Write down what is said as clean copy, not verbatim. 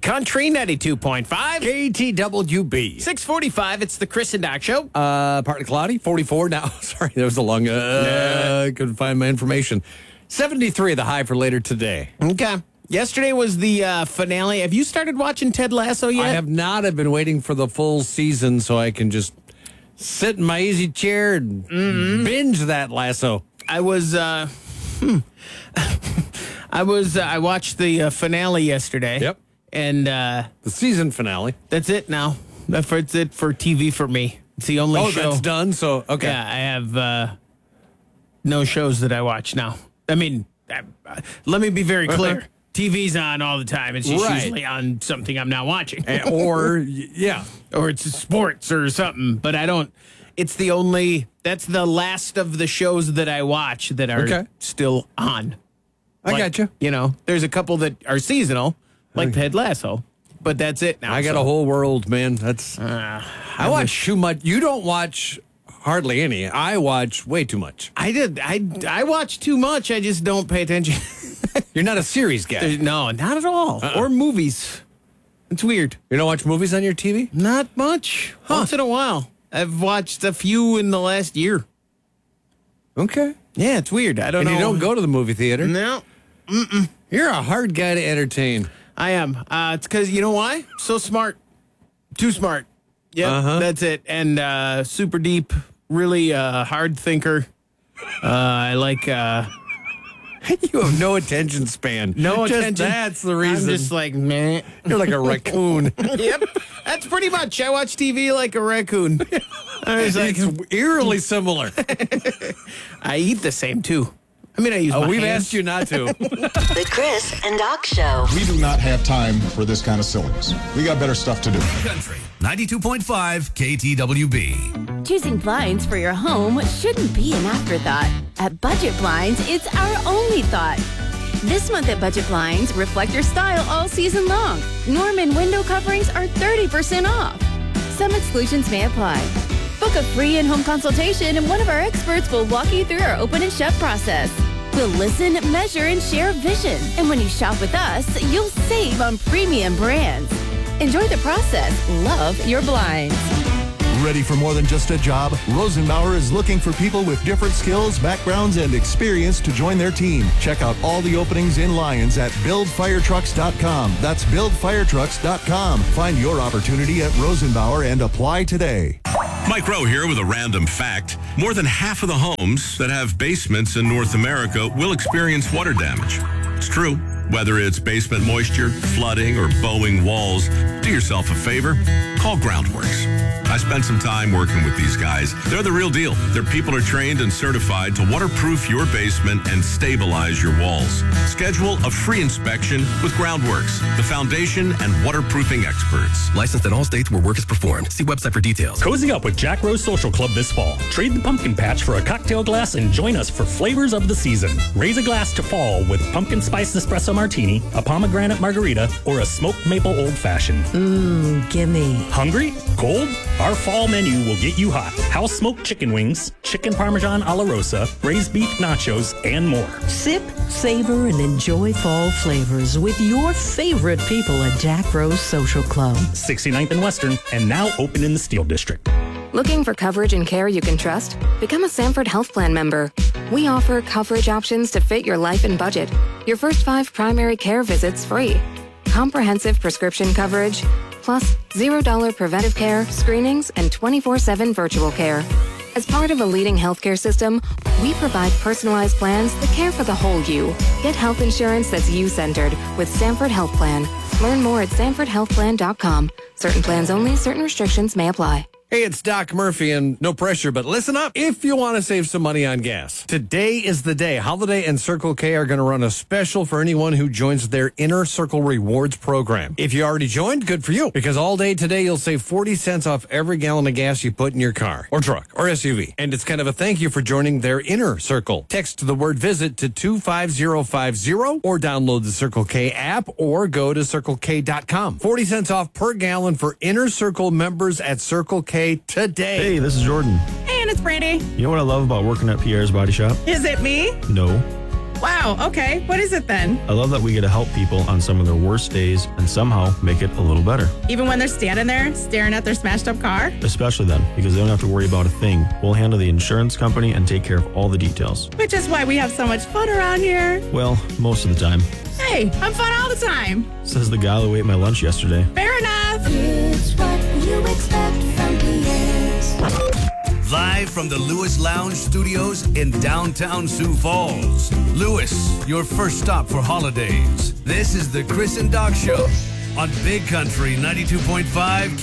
Country 92.5. KTWB. 645, it's the Chris and Doc Show. Partly cloudy, 44 now. Sorry, that was a long, I couldn't find my information. 73 the high for later today. Okay. Yesterday was the finale. Have you started watching Ted Lasso yet? I have not. I've been waiting for the full season so I can just sit in my easy chair and binge that Lasso. I watched the finale yesterday. Yep. And the season finale. That's it now. That's it for TV for me. It's the only show. Oh, that's done? So, okay. Yeah, I have no shows that I watch now. I mean, let me be very clear. TV's on all the time. It's just usually on something I'm not watching. Or it's sports or something. But I don't, it's the only, that's the last of the shows that I watch that are still on. I got you. You know, there's a couple that are seasonal, like Ted Lasso, but that's it now. I got a whole world, man. That's, I watch too much. You don't watch hardly any. I watch way too much. I watch too much. I just don't pay attention. You're not a series guy. No, not at all. Or movies. It's weird. You don't watch movies on your TV? Not much. Once in a while. I've watched a few in the last year. Okay. Yeah, it's weird. I don't know. And you don't go to the movie theater? No. You're a hard guy to entertain. I am. It's because, you know why? So smart. Too smart. Yeah, that's it. And super deep, really hard thinker. I like... You have no attention span. No attention. That's the reason. I'm just like, meh. You're like a raccoon. Yep. That's pretty much. I watch TV like a raccoon. I was like, it's eerily similar. I eat the same, too. I mean, I use my we've hands. asked you not to. The Chris and Doc Show. We do not have time for this kind of silliness. We got better stuff to do. Country 92.5 KTWB. Choosing blinds for your home shouldn't be an afterthought. At Budget Blinds, it's our only thought. This month at Budget Blinds, reflect your style all season long. Norman window coverings are 30% off. Some exclusions may apply. Book a free in-home consultation and one of our experts will walk you through our open and shut process. We'll listen, measure, and share vision. And when you shop with us, you'll save on premium brands. Enjoy the process. Love your blinds. Ready for more than just a job? Rosenbauer is looking for people with different skills, backgrounds, and experience to join their team. Check out all the openings in Lyons at buildfiretrucks.com. That's buildfiretrucks.com. Find your opportunity at Rosenbauer and apply today. Mike Rowe here with a random fact. More than half of the homes that have basements in North America will experience water damage. It's true. Whether it's basement moisture, flooding, or bowing walls, do yourself a favor. Call Groundworks. I spent some time working with these guys. They're the real deal. Their people are trained and certified to waterproof your basement and stabilize your walls. Schedule a free inspection with Groundworks, the foundation and waterproofing experts. Licensed in all states where work is performed. See website for details. Cozy up with Jack Rose Social Club this fall. Trade the pumpkin patch for a cocktail glass and join us for flavors of the season. Raise a glass to fall with pumpkin spice espresso martini, a pomegranate margarita, or a smoked maple old fashioned. Gimme. Hungry? Cold? Our fall menu will get you hot. House smoked chicken wings, chicken parmesan a la rosa, braised beef nachos, and more. Sip, savor, and enjoy fall flavors with your favorite people at Jack Rose Social Club. 69th and Western, and now open in the Steel District. Looking for coverage and care you can trust? Become a Sanford Health Plan member. We offer coverage options to fit your life and budget. Your first 5 primary care visits free. Comprehensive prescription coverage, plus $0 preventive care, screenings, and 24/7 virtual care. As part of a leading healthcare system, we provide personalized plans that care for the whole you. Get health insurance that's you-centered with Sanford Health Plan. Learn more at sanfordhealthplan.com. Certain plans only, certain restrictions may apply. Hey, it's Doc Murphy, and no pressure, but listen up if you want to save some money on gas. Today is the day. Holiday and Circle K are going to run a special for anyone who joins their Inner Circle Rewards program. If you already joined, good for you, because all day today you'll save 40 cents off every gallon of gas you put in your car or truck or SUV. And it's kind of a thank you for joining their Inner Circle. Text the word VISIT to 25050 or download the Circle K app or go to CircleK.com. 40 cents off per gallon for Inner Circle members at Circle K today. Hey, this is Jordan. Hey, and it's Brandy. You know what I love about working at Pierre's Body Shop? Is it me? No. Wow, okay. What is it then? I love that we get to help people on some of their worst days and somehow make it a little better. Even when they're standing there staring at their smashed up car? Especially then, because they don't have to worry about a thing. We'll handle the insurance company and take care of all the details. Which is why we have so much fun around here. Well, most of the time. Hey, I'm fun all the time. Says the guy who ate my lunch yesterday. Fair enough. It's what you expect from Pierre's. Live from the Lewis Lounge Studios in downtown Sioux Falls. Lewis, your first stop for holidays. This is the Chris and Doc Show on Big Country 92.5